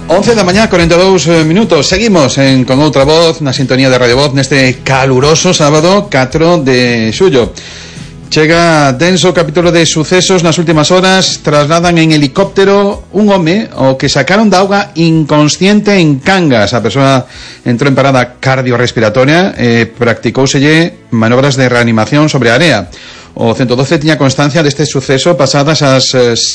11 da mañá, 42 minutos. Seguimos con outra voz na sintonía de Radio Voz neste caluroso sábado 4 de xullo. Chega denso capítulo de sucesos nas últimas horas. Trasladan en helicóptero un home o que sacaron da auga inconsciente en Cangas. A persoa entrou en parada cardiorrespiratoria e practicóuselle manobras de reanimación sobre a area. O 112 tiña constancia deste suceso pasadas as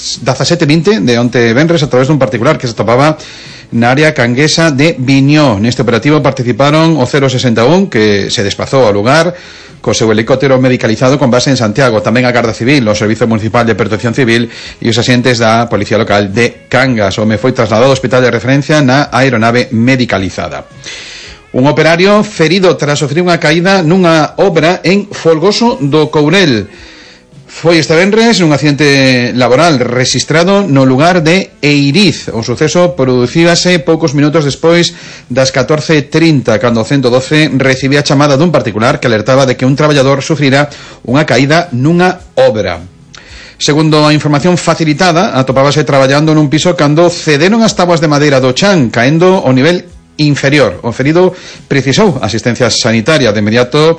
17:20 de onte venres a través dun particular que se topaba na área canguesa de Viñó. Neste operativo participaron o 061 que se desplazou ao lugar co seu helicóptero medicalizado con base en Santiago, tamén a Garda Civil, o Servicio Municipal de Protección Civil e os axentes da Policía Local de Cangas. O home foi trasladado ao hospital de referencia na aeronave medicalizada. Un operario ferido tras sofrer unha caída nunha obra en Folgoso do Courel. Foi este venres un accidente laboral registrado no lugar de Eiriz. O suceso producíase poucos minutos despois das 14:30, cando o 112 recibía a chamada dun particular que alertaba de que un traballador sufrira unha caída nunha obra. Segundo a información facilitada, atopábase traballando nun piso cando cederon as táboas de madeira do chan, caendo ao nivel inferior. O ferido precisou asistencia sanitaria. De inmediato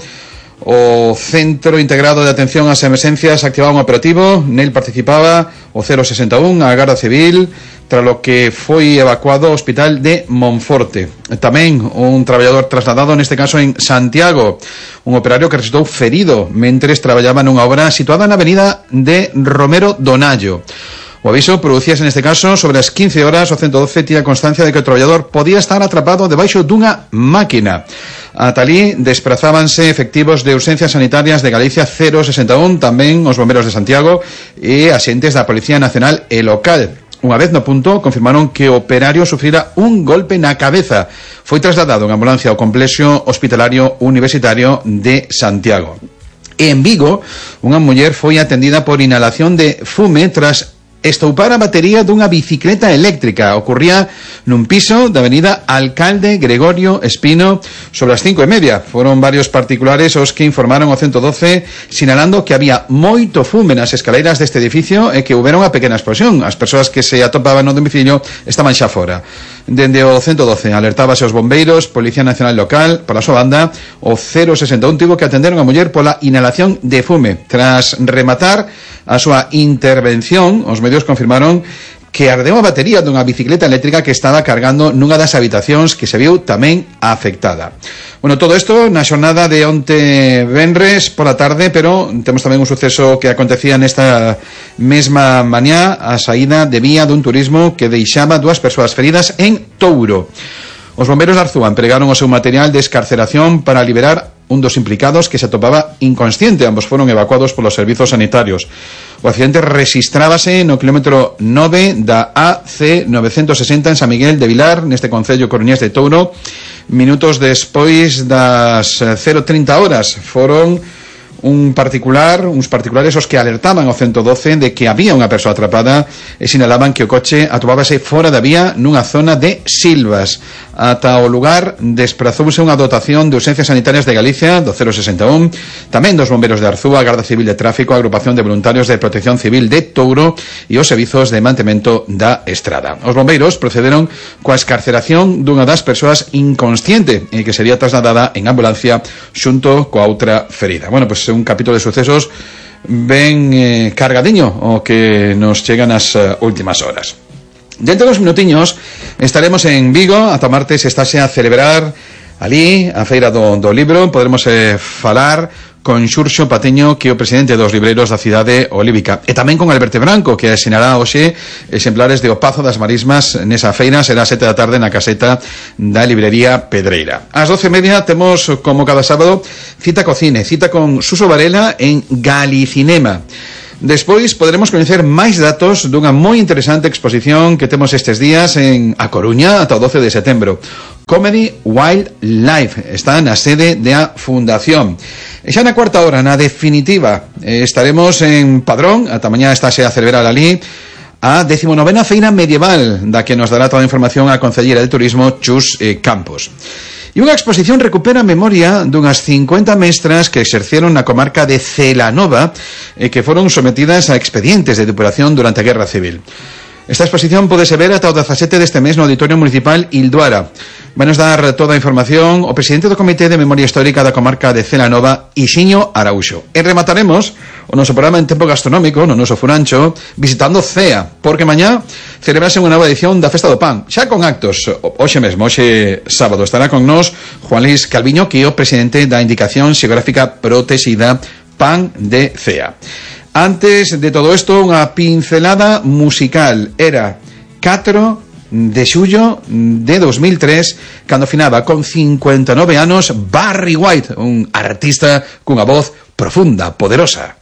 o Centro Integrado de Atención ás Emerxencias activaba un operativo. Nel participaba o 061, a Garda Civil, tras lo que foi evacuado ao hospital de Monforte. Tamén un traballador trasladado, neste caso en Santiago, un operario que resultou ferido mentres traballaba nunha obra situada na avenida de Romero Donallo. O aviso producíase neste caso sobre as 15 horas. O 112 tiña constancia de que o traballador podía estar atrapado debaixo dunha máquina. Ata alí desprazábanse efectivos de urxencias sanitarias de Galicia 061, tamén os bomberos de Santiago e axentes da Policía Nacional e local. Unha vez no punto, confirmaron que o operario sufrira un golpe na cabeza. Foi trasladado en ambulancia ao complexo hospitalario universitario de Santiago. E en Vigo, unha muller foi atendida por inhalación de fume tras estoupar a batería dunha bicicleta eléctrica. Ocurría nun piso da avenida Alcalde Gregorio Espino sobre as 5:30. Foron varios particulares os que informaron ao 112 sinalando que había moito fume nas escaleiras deste edificio e que houbera unha pequena explosión. As persoas que se atopaban no domicilio estaban xa fora. Dende o 112 alertábase aos bombeiros, Policía Nacional Local. Pola súa banda, o 061 tivo que atender unha muller pola inhalación de fume. Tras rematar a súa intervención, os medios confirmaron que ardeu a batería dunha bicicleta eléctrica que estaba cargando nunha das habitacións que se viu tamén afectada. Bueno, todo isto na xornada de onte venres pola tarde, pero temos tamén un suceso que acontecía nesta mesma mañá, a saída de vía dun turismo que deixaba 2 persoas feridas en Touro. Os bomberos de Arzúa empregaron o seu material de escarceración para liberar un dos implicados que se atopaba inconsciente. Ambos foron evacuados polos servizos sanitarios. O accidente rexistrábase no kilómetro 9 da AC 960 en San Miguel de Vilar, neste concello coruñés de Touro. Minutos despois das 0:30 horas foron uns particulares os que alertaban ao 112 de que había unha persoa atrapada e sinalaban que o coche atopábase fora da vía nunha zona de Silvas. Ata o lugar desprazouse unha dotación de urxencias sanitarias de Galicia do 061, tamén dos bomberos de Arzúa, a Garda Civil de Tráfico, a Agrupación de Voluntarios de Protección Civil de Touro e os servizos de mantemento da estrada. Os bombeiros procederon coa escarceración dunha das persoas inconsciente e que sería trasladada en ambulancia xunto coa outra ferida. Bueno, pois un capítulo de sucesos ben cargadiño o que nos chegan as últimas horas. Dentro dos minutiños estaremos en Vigo. Ata martes estáse a celebrar ali a Feira do Libro. Podremos falar con Xurxo Pateño, que é o presidente dos libreiros da cidade olívica, e tamén con Alberto Branco, que asinará hoxe exemplares de O Pazo das Marismas nesa feira. Será a 7 da tarde na caseta da librería Pedreira. Ás 12:30 temos, como cada sábado, cita co cine, cita con Suso Varela en Galicinema. Despois poderemos coñecer máis datos dunha moi interesante exposición que temos estes días en A Coruña ata o 12 de setembro. Comedy Wildlife está na sede da Fundación. E xa na cuarta hora, na definitiva, estaremos en Padrón. Ata mañá estáse a celebrar ali a 19ª Feira Medieval, da que nos dará toda a información a Concelleira de Turismo, Chus Campos. E unha exposición recupera a memoria dunhas 50 mestras que exerceron na comarca de Celanova e que foron sometidas a expedientes de depuración durante a Guerra Civil. Esta exposición podese ver ata o 17 deste mes no Auditorio Municipal Ilduara. Vai nos dar toda a información o presidente do Comité de Memoria Histórica da Comarca de Celanova, Ixiño Araúxo. E remataremos o noso programa en tempo gastronómico, no noso furancho, visitando CEA, porque mañá celebrase unha nova edición da Festa do Pan, xa con actos. Hoxe mesmo, hoxe sábado, estará con nós Juan Luis Calviño, que é o presidente da Indicación Xeográfica Protexida Pan de CEA. Antes de todo isto, unha pincelada musical. Era 4 de xullo de 2003, cando finaba con 59 anos Barry White, un artista cunha voz profunda, poderosa.